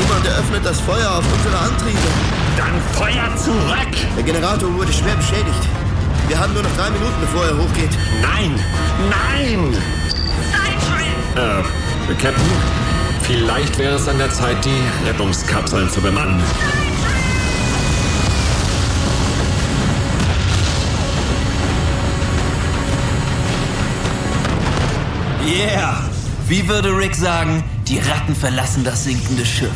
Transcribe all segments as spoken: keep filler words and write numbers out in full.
Niemand eröffnet das Feuer auf unsere Antriebe. Dann Feuer zurück! Der Generator wurde schwer beschädigt. Wir haben nur noch drei Minuten, bevor er hochgeht. Nein! Nein! Äh, Captain, vielleicht wäre es an der Zeit, die Rettungskapseln zu bemannen. Yeah! Wie würde Rick sagen, die Ratten verlassen das sinkende Schiff.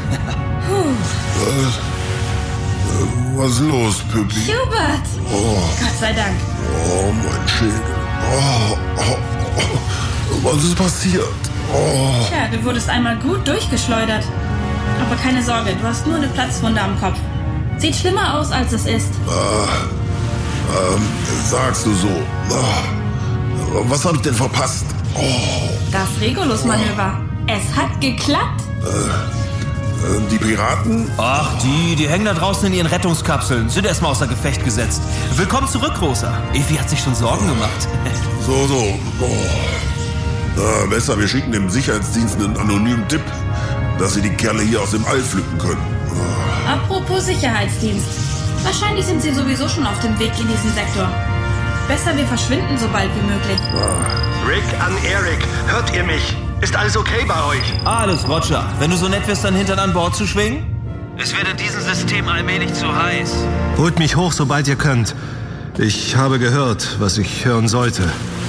Was? Was ist los, Püppi? Hubert! Oh. Gott sei Dank. Oh, mein Schädel. Oh, oh, oh. Was ist passiert? Oh. Tja, du wurdest einmal gut durchgeschleudert. Aber keine Sorge, du hast nur eine Platzwunde am Kopf. Sieht schlimmer aus, als es ist. Ah, ähm, sagst du so. Ah. Was habe ich denn verpasst? Oh. Das Regulus-Manöver. Es hat geklappt. Äh, die Piraten? Ach, die, die hängen da draußen in ihren Rettungskapseln. Sind erstmal außer Gefecht gesetzt. Willkommen zurück, Rosa. Evi hat sich schon Sorgen gemacht. So, so. Oh. Na, besser, wir schicken dem Sicherheitsdienst einen anonymen Tipp, dass sie die Kerle hier aus dem All pflücken können. Oh. Apropos Sicherheitsdienst. Wahrscheinlich sind sie sowieso schon auf dem Weg in diesen Sektor. Besser, wir verschwinden so bald wie möglich. Ah. Rick an Eric, hört ihr mich? Ist alles okay bei euch? Alles, Roger. Wenn du so nett wirst, dein Hintern an Bord zu schwingen? Es wird in diesem System allmählich zu heiß. Holt mich hoch, sobald ihr könnt. Ich habe gehört, was ich hören sollte.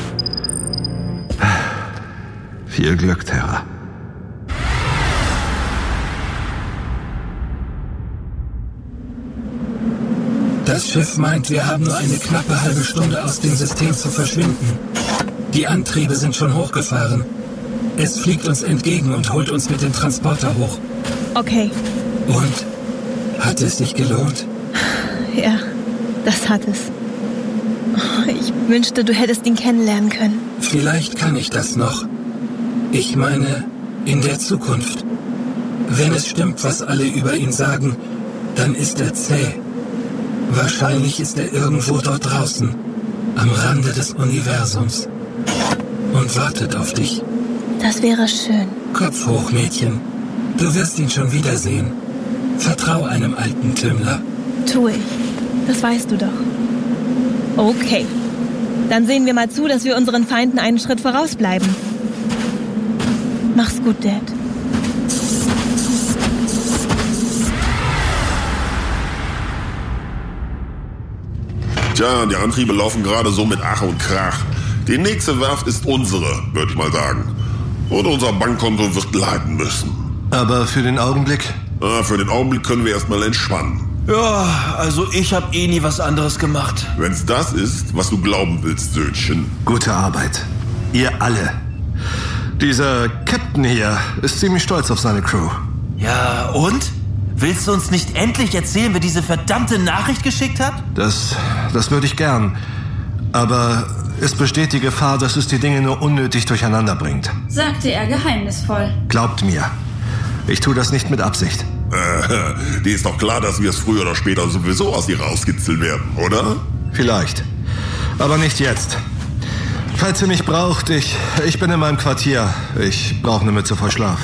Viel Glück, Terra. Das Schiff meint, wir haben nur eine knappe halbe Stunde aus dem System zu verschwinden. Die Antriebe sind schon hochgefahren. Es fliegt uns entgegen und holt uns mit dem Transporter hoch. Okay. Und? Hat es sich gelohnt? Ja, das hat es. Ich wünschte, du hättest ihn kennenlernen können. Vielleicht kann ich das noch. Ich meine, in der Zukunft. Wenn es stimmt, was alle über ihn sagen, dann ist er zäh. Wahrscheinlich ist er irgendwo dort draußen, am Rande des Universums. Und wartet auf dich. Das wäre schön. Kopf hoch, Mädchen. Du wirst ihn schon wiedersehen. Vertrau einem alten Tümmler. Tue ich. Das weißt du doch. Okay. Dann sehen wir mal zu, dass wir unseren Feinden einen Schritt vorausbleiben. Mach's gut, Dad. Tja, die Antriebe laufen gerade so mit Ach und Krach. Die nächste Werft ist unsere, würde ich mal sagen. Und unser Bankkonto wird leiden müssen. Aber für den Augenblick? Ah, für den Augenblick können wir erstmal entspannen. Ja, also ich habe eh nie was anderes gemacht. Wenn's das ist, was du glauben willst, Söhnchen. Gute Arbeit. Ihr alle. Dieser Captain hier ist ziemlich stolz auf seine Crew. Ja, und? Willst du uns nicht endlich erzählen, wer diese verdammte Nachricht geschickt hat? Das, das würde ich gern. Aber es besteht die Gefahr, dass es die Dinge nur unnötig durcheinander bringt. Sagte er geheimnisvoll. Glaubt mir, ich tue das nicht mit Absicht. Äh, dir ist doch klar, dass wir es früher oder später sowieso aus ihr rauskitzeln werden, oder? Vielleicht. Aber nicht jetzt. Falls ihr mich braucht, ich, ich bin in meinem Quartier. Ich brauche eine Mütze vor Schlaf.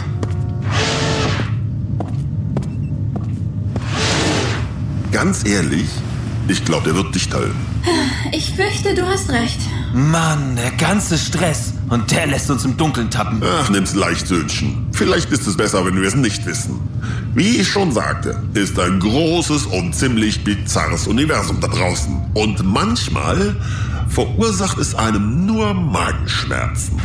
Ganz ehrlich, ich glaube, der wird dich teilen. Ich fürchte, du hast recht. Mann, der ganze Stress. Und der lässt uns im Dunkeln tappen. Ach, nimm's leicht, Söhnchen. Vielleicht ist es besser, wenn wir es nicht wissen. Wie ich schon sagte, ist ein großes und ziemlich bizarres Universum da draußen. Und manchmal verursacht es einem nur Magenschmerzen.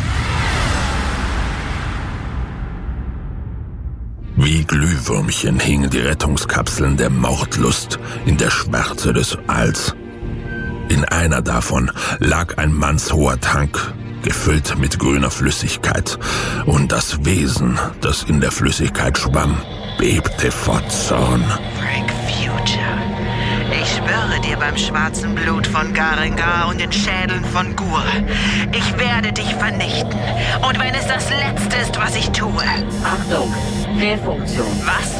Wie Glühwürmchen hingen die Rettungskapseln der Mordlust in der Schwärze des Alls. In einer davon lag ein mannshoher Tank, gefüllt mit grüner Flüssigkeit. Und das Wesen, das in der Flüssigkeit schwamm, bebte vor Zorn. Frank Future, ich schwöre dir beim schwarzen Blut von Garengar und den Schädeln von Gur, ich werde dich vernichten. Und wenn es das Letzte ist, was ich tue. Achtung, Fehlfunktion. Was?